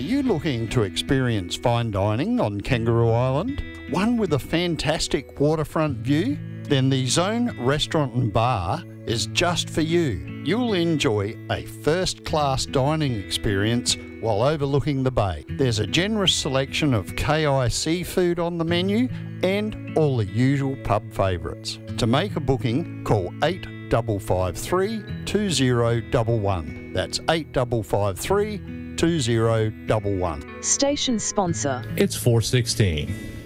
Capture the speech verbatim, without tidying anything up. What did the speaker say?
you looking to experience fine dining on Kangaroo Island? One with a fantastic waterfront view? Then the Zone Restaurant and Bar is just for you. You'll enjoy a first-class dining experience while overlooking the bay. There's a generous selection of K I seafood on the menu and all the usual pub favourites. To make a booking, call eight five five three, two zero one one. That's eight five five three, two zero one one. Station sponsor. It's four sixteen.